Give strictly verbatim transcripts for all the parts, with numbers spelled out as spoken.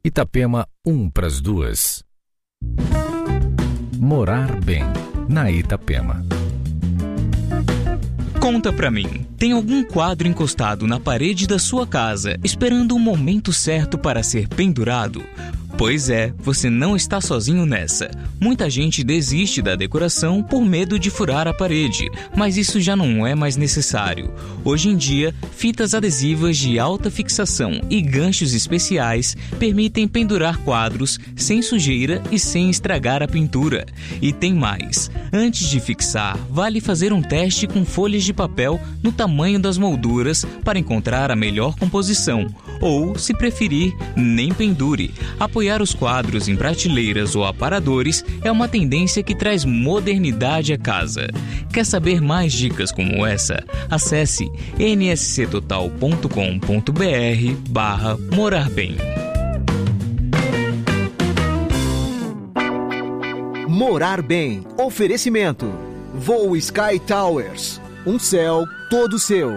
Itapema, um pras duas. Morar bem, na Itapema. Conta pra mim, tem algum quadro encostado na parede da sua casa, esperando o momento certo para ser pendurado? Pois é, você não está sozinho nessa. Muita gente desiste da decoração por medo de furar a parede, mas isso já não é mais necessário. Hoje em dia, fitas adesivas de alta fixação e ganchos especiais permitem pendurar quadros sem sujeira e sem estragar a pintura. E tem mais. Antes de fixar, vale fazer um teste com folhas de papel no tamanho das molduras para encontrar a melhor composição. Ou, se preferir, nem pendure. Apoiar os quadros em prateleiras ou aparadores é uma tendência que traz modernidade à casa. Quer saber mais dicas como essa? Acesse n s c total ponto com ponto b r barra morar bem. Morar bem. Oferecimento. Voo Sky Towers. Um céu todo seu.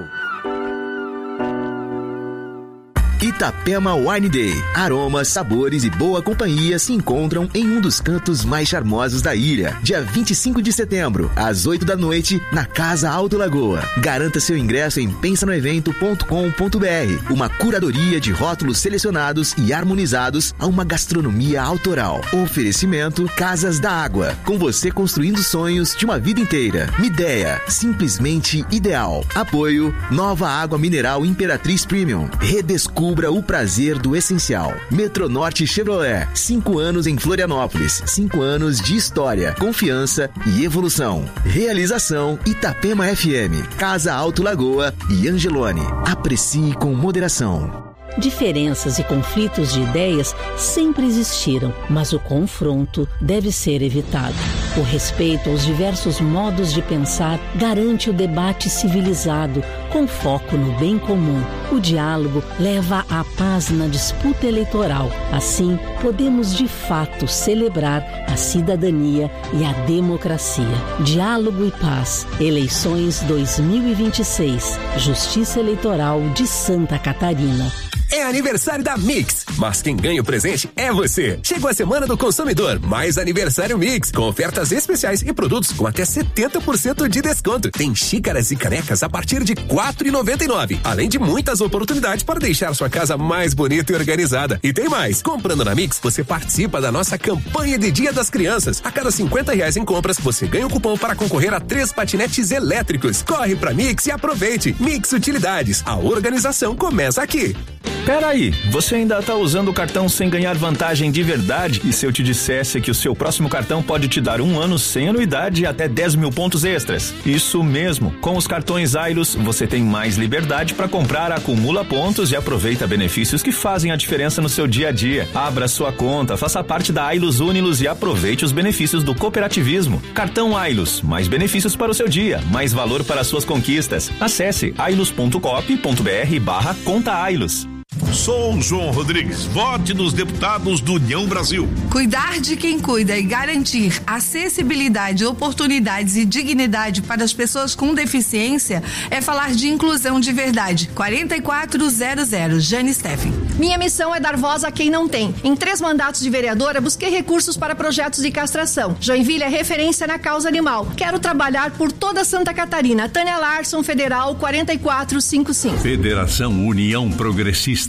Itapema Wine Day. Aromas, sabores e boa companhia se encontram em um dos cantos mais charmosos da ilha. Dia vinte e cinco de setembro, às oito da noite, na Casa Alto Lagoa. Garanta seu ingresso em pensa no evento ponto com ponto b r. Uma curadoria de rótulos selecionados e harmonizados a uma gastronomia autoral. Oferecimento Casas da Água. Com você construindo sonhos de uma vida inteira. Mideia, simplesmente ideal. Apoio Nova Água Mineral Imperatriz Premium. Redescubra o prazer do essencial. Metronorte Chevrolet. Cinco anos em Florianópolis. Cinco anos de história, confiança e evolução. Realização Itapema F M. Casa Alto Lagoa e Angelone. Aprecie com moderação. Diferenças e conflitos de ideias sempre existiram, mas o confronto deve ser evitado. O respeito aos diversos modos de pensar garante o debate civilizado, com foco no bem comum. O diálogo leva à paz na disputa eleitoral. Assim, podemos de fato celebrar a cidadania e a democracia. Diálogo e paz. Eleições dois mil e vinte e seis. Justiça Eleitoral de Santa Catarina. É aniversário da Mix, mas quem ganha o presente é você. Chegou a Semana do Consumidor, mais aniversário Mix, com ofertas especiais e produtos com até setenta por cento de desconto. Tem xícaras e canecas a partir de quatro reais e noventa e nove centavos, além de muitas oportunidades para deixar sua casa mais bonita e organizada. E tem mais, comprando na Mix, você participa da nossa campanha de Dia das Crianças. A cada cinquenta reais em compras, você ganha um cupom para concorrer a três patinetes elétricos. Corre pra Mix e aproveite. Mix Utilidades, a organização começa aqui. Peraí, você ainda tá usando o cartão sem ganhar vantagem de verdade? E se eu te dissesse que o seu próximo cartão pode te dar um ano sem anuidade e até dez mil pontos extras? Isso mesmo, com os cartões Ailus, você tem mais liberdade para comprar, acumula pontos e aproveita benefícios que fazem a diferença no seu dia a dia. Abra sua conta, faça parte da Ailus Unilos e aproveite os benefícios do cooperativismo. Cartão Ailus, mais benefícios para o seu dia, mais valor para suas conquistas. Acesse ailus ponto coop ponto b r barra conta Ailus. Sou João Rodrigues, vote nos deputados do União Brasil. Cuidar de quem cuida e garantir acessibilidade, oportunidades e dignidade para as pessoas com deficiência é falar de inclusão de verdade. quarenta e quatro zero zero, Jane Steffen. Minha missão é dar voz a quem não tem. Em três mandatos de vereadora, busquei recursos para projetos de castração. Joinville é referência na causa animal. Quero trabalhar por toda Santa Catarina. Tânia Larson, Federal, quarenta e quatro cinquenta e cinco. Federação União Progressista.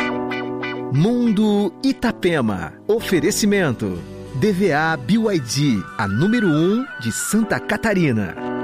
Mundo Itapema. Oferecimento D V A B Y D, a número um de Santa Catarina.